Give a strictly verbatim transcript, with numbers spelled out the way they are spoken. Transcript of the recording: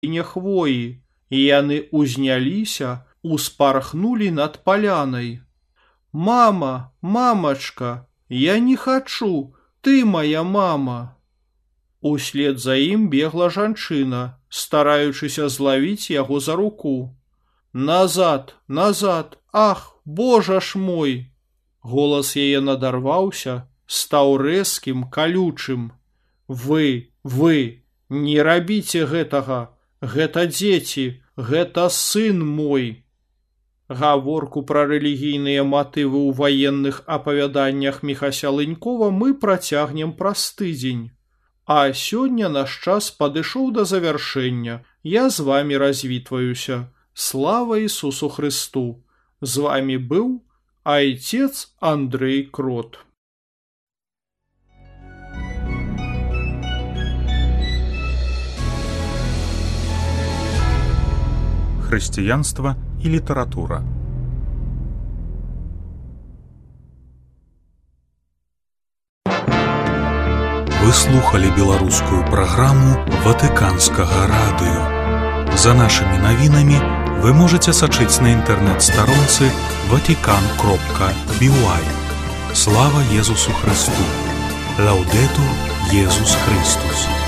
не хвоі, і яны узняліся, успархнулі над палянай. «Мама, мамачка, я не хачу, ты моя мама!» Услед за ім бегла жанчына, стараючыся злавіць яго за руку. «Назад, назад, ах, божа ж мой!» Голас яе надарваўся, стаў рэзкім, калючым. «Вы, вы, не рабіце гэтага! Гэта дзеці, гэта сын мой!» Гаворку пра рэлігійныя матывы ў ваенных апавяданнях Міхася Лынькова мы працягнем праз тыдзень. А сёння наш час падышоў да завяршэння. Я з вамі развітваюся. Слава Ісусу Христу! З вамі быў айцец Андрэй Крот. Хрысціянства і літаратура. Вы слухали беларускую праграму Ватыканскага радыё. За нашымі навінамі вы можаце сачыць на інтэрнэт-старонцы ватикан кропка би уай. Слава Езусу Христу! Лаўдэтур Езус Христус!